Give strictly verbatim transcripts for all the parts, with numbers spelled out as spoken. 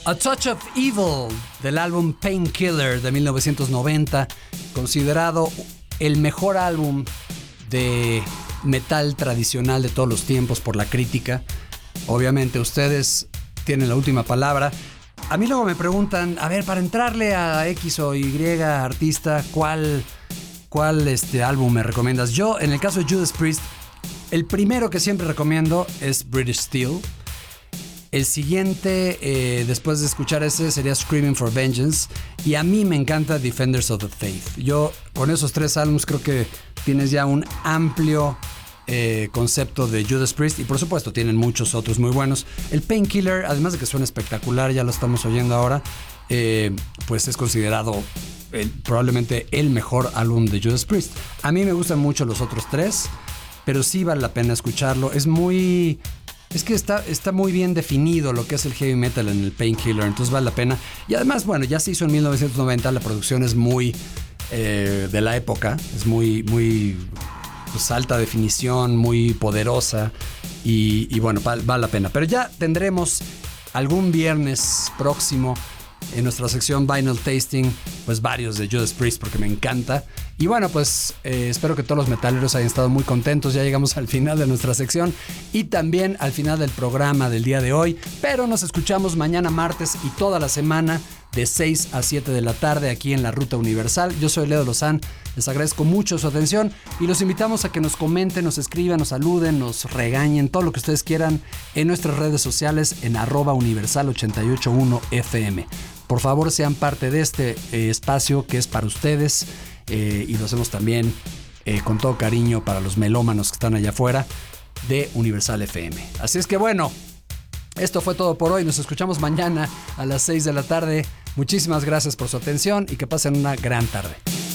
A Touch of Evil, del álbum Painkiller de mil novecientos noventa, considerado el mejor álbum de metal tradicional de todos los tiempos por la crítica. Obviamente ustedes tienen la última palabra. A mí luego me preguntan, a ver, para entrarle a X o Y artista, ¿cuál, cuál este álbum me recomiendas? Yo, en el caso de Judas Priest, el primero que siempre recomiendo es British Steel. El siguiente, eh, después de escuchar ese, sería Screaming for Vengeance. Y a mí me encanta Defenders of the Faith. Yo, con esos tres álbumes, creo que tienes ya un amplio eh, concepto de Judas Priest. Y por supuesto, tienen muchos otros muy buenos. El Painkiller, además de que suena espectacular, ya lo estamos oyendo ahora, eh, pues es considerado el, probablemente el mejor álbum de Judas Priest. A mí me gustan mucho los otros tres, pero sí vale la pena escucharlo. Es muy... Es que está, está muy bien definido lo que es el heavy metal en el Painkiller, entonces vale la pena. Y además, bueno, ya se hizo en mil novecientos noventa, la producción es muy eh, de la época, es muy, muy pues, alta definición, muy poderosa y, y bueno, vale, vale la pena. Pero ya tendremos algún viernes próximo en nuestra sección Vinyl Tasting, pues varios de Judas Priest porque me encanta. Y bueno, pues eh, espero que todos los metaleros hayan estado muy contentos. Ya llegamos al final de nuestra sección y también al final del programa del día de hoy. Pero nos escuchamos mañana martes y toda la semana de seis a siete de la tarde aquí en La Ruta Universal. Yo soy Leo Lozán, les agradezco mucho su atención y los invitamos a que nos comenten, nos escriban, nos saluden, nos regañen, todo lo que ustedes quieran en nuestras redes sociales en arroba universal ochenta y ocho punto uno F M. Por favor, sean parte de este eh, espacio que es para ustedes. Eh, y lo hacemos también eh, con todo cariño para los melómanos que están allá afuera de Universal F M. Así es que bueno, esto fue todo por hoy. Nos escuchamos mañana a las seis de la tarde. Muchísimas gracias por su atención y que pasen una gran tarde.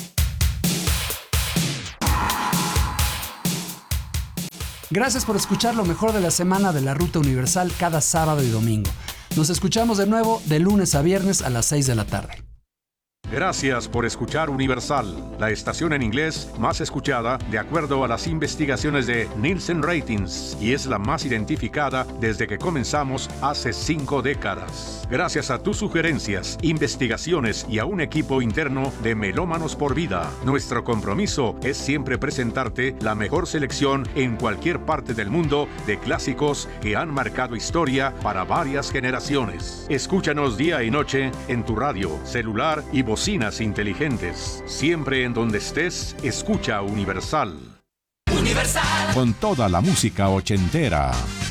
Gracias por escuchar lo mejor de la semana de La Ruta Universal cada sábado y domingo. Nos escuchamos de nuevo de lunes a viernes a las seis de la tarde. Gracias por escuchar Universal, la estación en inglés más escuchada de acuerdo a las investigaciones de Nielsen Ratings y es la más identificada desde que comenzamos hace cinco décadas. Gracias a tus sugerencias, investigaciones y a un equipo interno de Melómanos por Vida, nuestro compromiso es siempre presentarte la mejor selección en cualquier parte del mundo de clásicos que han marcado historia para varias generaciones. Escúchanos día y noche en tu radio, celular y bocina. Bocinas inteligentes. Siempre en donde estés, escucha Universal. Universal. Con toda la música ochentera.